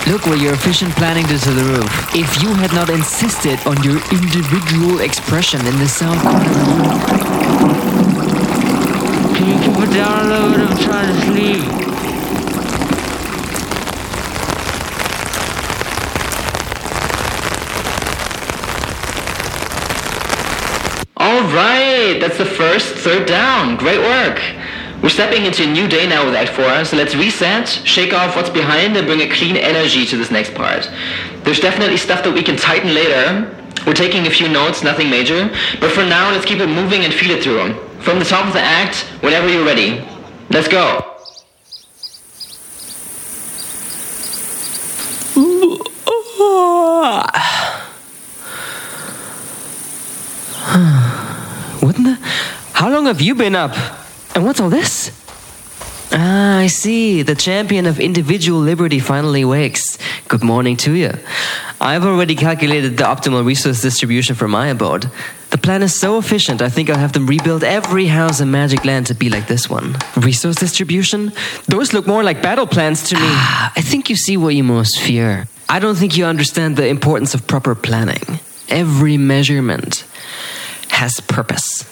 Look what your efficient planning did to the roof. If you had not insisted on your individual expression in the south corner of the room. Can you keep it down a little bit? I'm trying to sleep. Alright, that's the first third down. Great work. We're stepping into a new day now with Act 4, so let's reset, shake off what's behind, and bring a clean energy to this next part. There's definitely stuff that we can tighten later. We're taking a few notes, nothing major, but for now, let's keep it moving and feel it through. From the top of the act, whenever you're ready. Let's go. What in the... How long have you been up? And what's all this? Ah, I see. The champion of individual liberty finally wakes. Good morning to you. I've already calculated the optimal resource distribution for my abode. The plan is so efficient, I think I'll have them rebuild every house in Magic Land to be like this one. Resource distribution? Those look more like battle plans to me. I think you see what you most fear. I don't think you understand the importance of proper planning. Every measurement has purpose.